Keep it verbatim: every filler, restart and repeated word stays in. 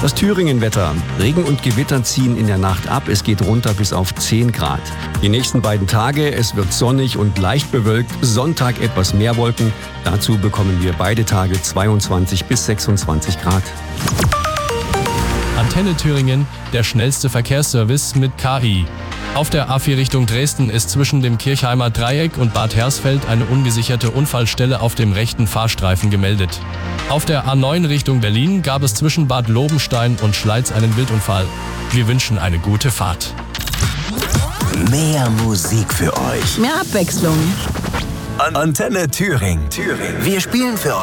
Das Thüringen-Wetter. Regen und Gewitter ziehen in der Nacht ab. Es geht runter bis auf zehn Grad. Die nächsten beiden Tage, es wird sonnig und leicht bewölkt. Sonntag etwas mehr Wolken. Dazu bekommen wir beide Tage zweiundzwanzig bis sechsundzwanzig Grad. Antenne Thüringen, der schnellste Verkehrsservice mit K I. Auf der A vier Richtung Dresden ist zwischen dem Kirchheimer Dreieck und Bad Hersfeld eine ungesicherte Unfallstelle auf dem rechten Fahrstreifen gemeldet. Auf der A neun Richtung Berlin gab es zwischen Bad Lobenstein und Schleiz einen Wildunfall. Wir wünschen eine gute Fahrt. Mehr Musik für euch. Mehr Abwechslung. Antenne Thüringen. Thüringen. Wir spielen für euch.